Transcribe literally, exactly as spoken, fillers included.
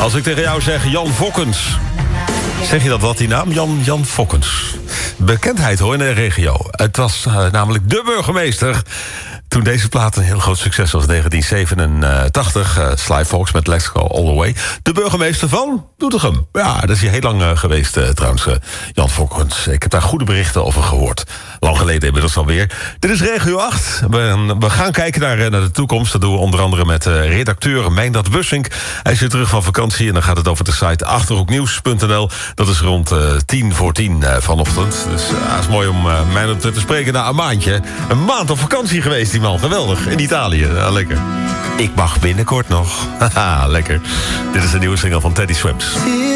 Als ik tegen jou zeg Jan Fokkens, zeg je dat wat, die naam? Jan, Jan Fokkens. Bekendheid hoor in de regio. Het was uh, namelijk de burgemeester toen deze plaat een heel groot succes was in negentien zevenentachtig. Uh, Sly Fox met Let's Go All The Way. De burgemeester van Doetinchem. Ja, dat is hier heel lang uh, geweest uh, trouwens. Uh, Jan Fokkens. Ik heb daar goede berichten over gehoord. Lang geleden inmiddels alweer. Dit is Regio acht. We, we gaan kijken naar, naar de toekomst. Dat doen we onder andere met uh, redacteur Meindert Bussink. Hij is weer terug van vakantie en dan gaat het over de site achterhoeknieuws punt n l. Dat is rond uh, tien voor tien uh, vanochtend. Dus uh, het is mooi om uh, Meindert te spreken na een maandje. Een maand op vakantie geweest, die man. Geweldig. In Italië. Ja, lekker. Ik mag binnenkort nog. Haha, lekker. Dit is de nieuwe single van Teddy Swims.